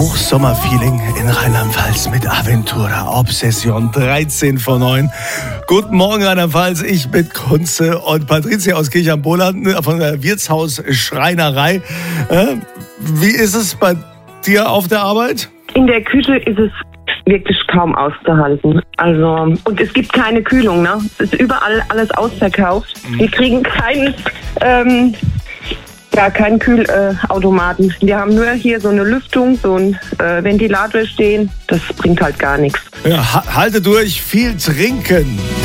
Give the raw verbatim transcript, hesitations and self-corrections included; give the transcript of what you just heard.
Hochsommerfeeling in Rheinland-Pfalz mit Aventura Obsession dreizehn vor neun. Guten Morgen Rheinland-Pfalz, ich bin Kunze und Patricia aus Kirch am Boland von der Wirtshaus Schreinerei. Wie ist es bei dir auf der Arbeit? In der Küche ist es wirklich kaum auszuhalten. Also, und es gibt keine Kühlung, ne? Es ist überall alles ausverkauft. Mhm. Wir kriegen keinen, ähm, ja, keinen Kühlautomaten. Wir haben nur hier so eine Lüftung, so ein äh, Ventilator stehen. Das bringt halt gar nichts. Ja, halte durch, viel trinken.